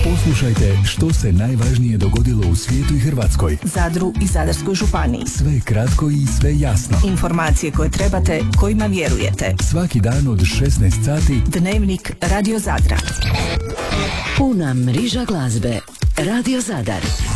Poslušajte što se najvažnije dogodilo u svijetu i Hrvatskoj, Zadru i Zadarskoj županiji. sve kratko i sve jasno. Informacije koje trebate, kojima vjerujete. Svaki dan od 16 sati. Dnevnik Radio Zadra. Puna mriža glazbe. Radio Zadar.